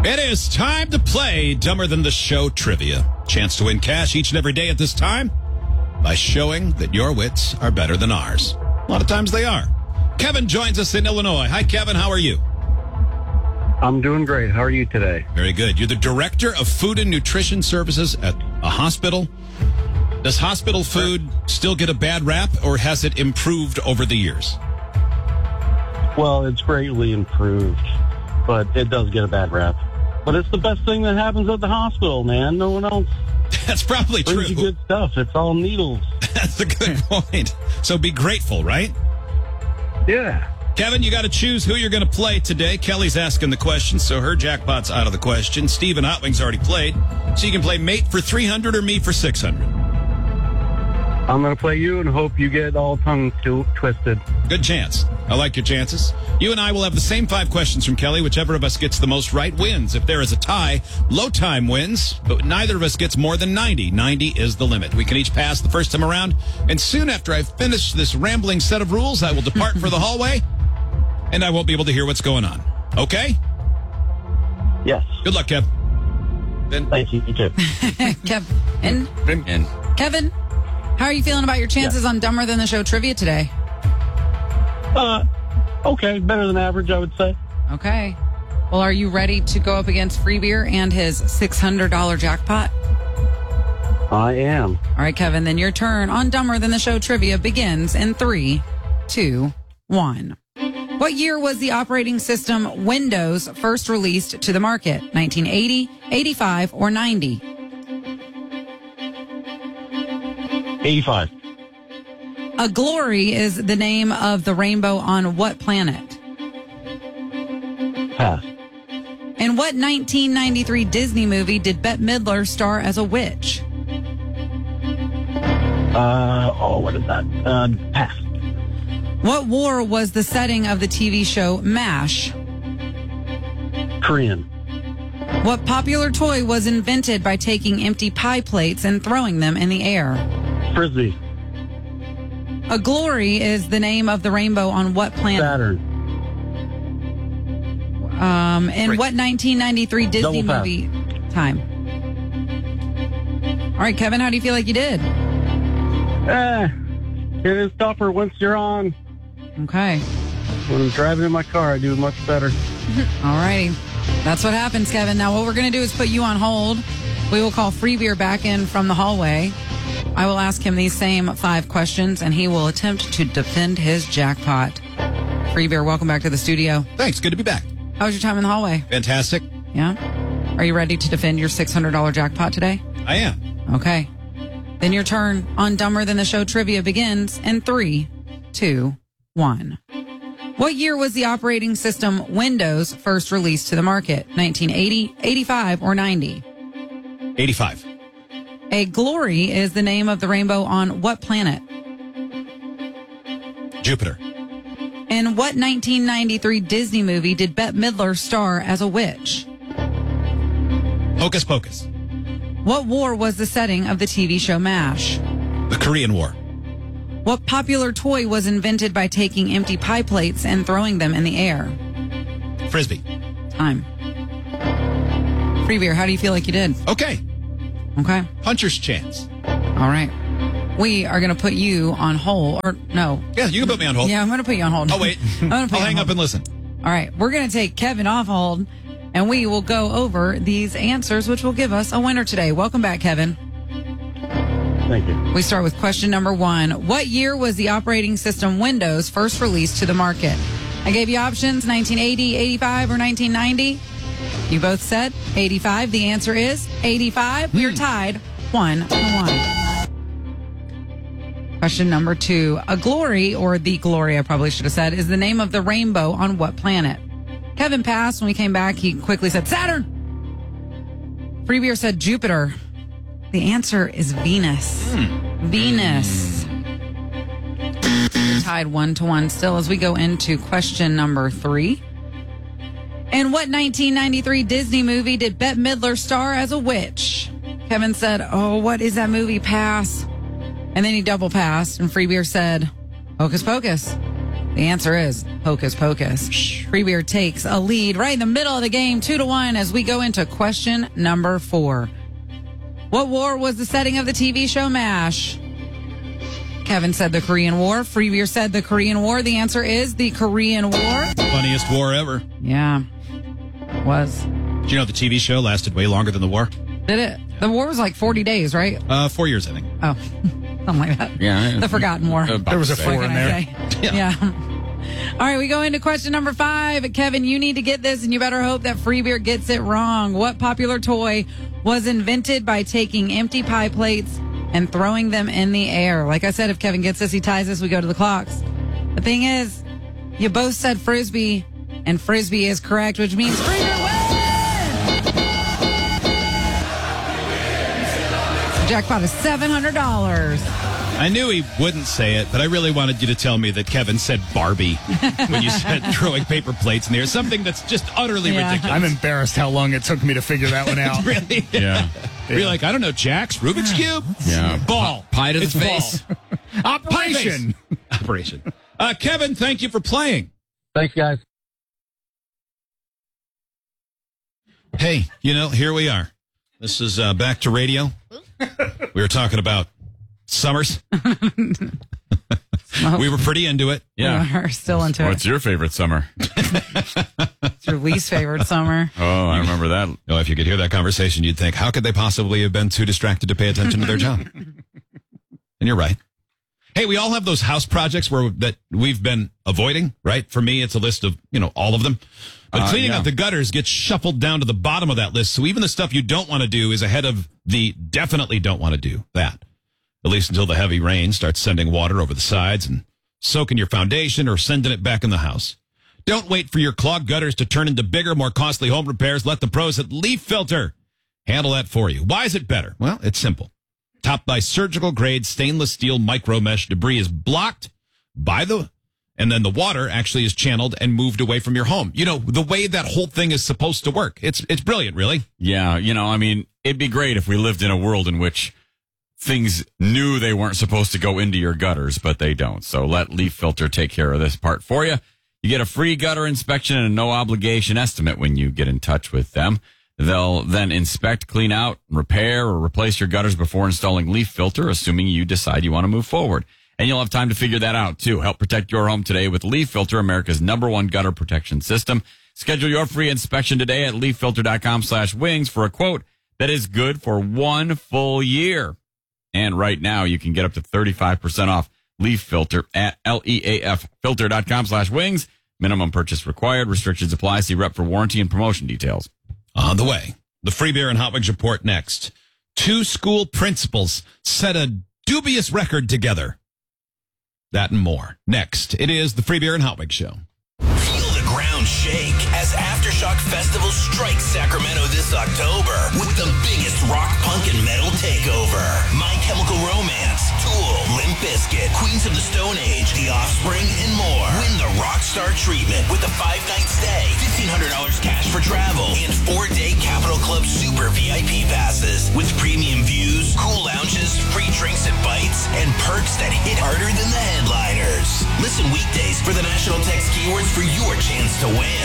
It is time to play Dumber Than the Show Trivia. Chance to win cash each and every day at this time by showing that your wits are better than ours. A lot of times they are. Kevin joins us in Illinois. Hi, Kevin. How are you? I'm doing great. How are you today? Very good. You're the Director of Food and Nutrition Services at a hospital. Does hospital food still get a bad rap, or has it improved over the years? Well, it's greatly improved, but it does get a bad rap. But it's the best thing that happens at the hospital, man. No one else That's probably true. brings you good stuff. It's all needles. That's a good point. So be grateful, right? Yeah. Kevin, you got to choose who you're going to play today. Kelly's asking the question, so her jackpot's out of the question. Steve and Hotwings already played, so you can play mate for 300 or me for 600. I'm going to play you and hope you get all tongue twisted. Good chance. I like your chances. You and I will have the same 5 questions from Kelly. Whichever of us gets the most right wins. If there is a tie, low time wins, but neither of us gets more than 90. 90 is the limit. We can each pass the first time around, and soon after I've finished this rambling set of rules, I will depart for the hallway, and I won't be able to hear what's going on. Okay? Yes. Good luck, Kev. Then, Thank you. You too. Kevin, how are you feeling about your chances on Dumber Than the Show trivia today? Okay. Better than average, I would say. Okay. Well, are you ready to go up against Free Beer and his $600 jackpot? I am. All right, Kevin, then your turn on Dumber Than the Show trivia begins in 3, 2, 1. What year was the operating system Windows first released to the market? 1980, 85, or 90? 85. A glory is the name of the rainbow on what planet? Pass. In what 1993 Disney movie did Bette Midler star as a witch? What is that? Pass. What war was the setting of the TV show MASH? Korean. What popular toy was invented by taking empty pie plates and throwing them in the air? Frisbee. A glory is the name of the rainbow on what planet? Saturn. In what 1993 Disney Double pass. movie? Time. All right, Kevin, how do you feel like you did? It is tougher once you're on. Okay. When I'm driving in my car, I do much better. All righty. That's what happens, Kevin. Now, what we're going to do is put you on hold. We will call Free Beer back in from the hallway. I will ask him these same 5 questions, and he will attempt to defend his jackpot. Free Beer, welcome back to the studio. thanks. Good to be back. How was your time in the hallway? Fantastic. Yeah? Are you ready to defend your $600 jackpot today? I am. Okay. Then your turn on Dumber Than the Show trivia begins in 3, 2, 1. What year was the operating system Windows first released to the market? 1980, 85, or 90? 85. A glory is the name of the rainbow on what planet? Jupiter. In what 1993 Disney movie did Bette Midler star as a witch? Hocus Pocus. What war was the setting of the TV show MASH? The Korean War. What popular toy was invented by taking empty pie plates and throwing them in the air? Frisbee. Time. Free Beer, how do you feel like you did? Okay. Okay. Puncher's chance. All right. We are going to put you on hold. Or no. Yeah, you can put me on hold. Yeah, I'm going to put you on hold. Oh, wait. I'm gonna put I'll you on hang hold. up and listen. All right. We're going to take Kevin off hold, and we will go over these answers, which will give us a winner today. Welcome back, Kevin. Thank you. We start with question number 1. What year was the operating system Windows first released to the market? I gave you options, 1980, 85, or 1990. You both said 85. The answer is 85. We're tied 1-1. Question number 2. A glory, or the glory, I probably should have said, is the name of the rainbow on what planet? Kevin passed. When we came back, he quickly said Saturn. Free Beer said Jupiter. The answer is Venus. Venus. We're tied 1-1 still as we go into question number 3. In what 1993 Disney movie did Bette Midler star as a witch? Kevin said, oh, what is that movie? Pass. And then he double passed, and Free Beer said, Hocus Pocus. The answer is Hocus Pocus. Free Beer takes a lead right in the middle of the game, 2-1, as we go into question number 4. What war was the setting of the TV show MASH? Kevin said the Korean War. Free Beer said the Korean War. The answer is the Korean War. Funniest war ever. Yeah, was. Do you know the TV show lasted way longer than the war? Did it? The war was like 40 days, right? 4 years, I think. Oh, something like that. Yeah. The Forgotten War. There was a 4 in there. Yeah. All right, we go into question number 5. Kevin, you need to get this, and you better hope that Free Beer gets it wrong. What popular toy was invented by taking empty pie plates and throwing them in the air? Like I said, if Kevin gets this, he ties this, we go to the clocks. The thing is, you both said Frisbee, and Frisbee is correct, which means Free Beer wins! Jackpot is $700. I knew he wouldn't say it, but I really wanted you to tell me that Kevin said Barbie when you said throwing paper plates in the air. Something that's just utterly ridiculous. I'm embarrassed how long it took me to figure that one out. Really? Yeah. You're like, I don't know, Jax, Rubik's Cube? Yeah. Ball. Pie to the It's face. ball. Operation. Operation. Kevin, thank you for playing. Thanks, guys. Hey, here we are. This is back to radio. We were talking about summers. We were pretty into it. Yeah. We're still into What's it. your favorite summer? It's your least favorite summer. Oh, I remember that. Oh, if you could hear that conversation, you'd think, how could they possibly have been too distracted to pay attention to their job? And you're right. Hey, we all have those house projects that we've been avoiding, right? For me, it's a list of, all of them. But cleaning out the gutters gets shuffled down to the bottom of that list. So even the stuff you don't want to do is ahead of the definitely don't want to do that. At least until the heavy rain starts sending water over the sides and soaking your foundation or sending it back in the house. Don't wait for your clogged gutters to turn into bigger, more costly home repairs. Let the pros at Leaf Filter handle that for you. Why is it better? Well, it's simple. Topped by surgical grade stainless steel micro mesh, debris is blocked and then the water actually is channeled and moved away from your home. The way that whole thing is supposed to work. It's brilliant, really. Yeah. It'd be great if we lived in a world in which things knew they weren't supposed to go into your gutters, but they don't. So let Leaf Filter take care of this part for you. You get a free gutter inspection and a no obligation estimate when you get in touch with them. They'll then inspect, clean out, repair, or replace your gutters before installing Leaf Filter, assuming you decide you want to move forward. And you'll have time to figure that out, too. Help protect your home today with Leaf Filter, America's #1 gutter protection system. Schedule your free inspection today at leaffilter.com/wings for a quote that is good for 1 full year. And right now, you can get up to 35% off Leaf Filter at leaffilter.com/wings. Minimum purchase required. Restrictions apply. See rep for warranty and promotion details. On the way, the Free Beer and Hot Wings report next. 2 school principals set a dubious record together. That and more. Next, it is the Free Beer and Hot Wings Show. Feel the ground shake as Aftershock Festival strikes Sacramento this October with the biggest rock, punk, and metal takeover. My Chemical Romance, Tool, Limp Bizkit, Queens of the Stone Age, The Offspring, and more. Win the Rockstar treatment with a 5-night stay, $1,500 cash for travel, and 4-day Capitol Club Super VIP passes with premium views, cool lounges, free drinks and bites, and perks that hit harder than the headliners. Listen weekdays for the national text keywords for your chance to win.